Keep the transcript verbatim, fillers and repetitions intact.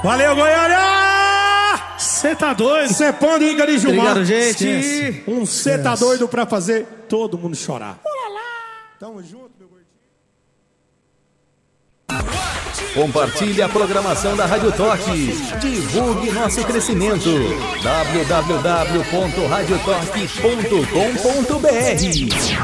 Valeu, Goiânia! Cê tá doido? Cê pode ir, Gari Gilmar. Obrigado, gente. Esquece. Um cê tá doido pra fazer todo mundo chorar. Tamo junto, meu gordinho. Compartilhe a programação da Rádio Toque. Divulgue nosso crescimento. w w w ponto rádio toque ponto com ponto b r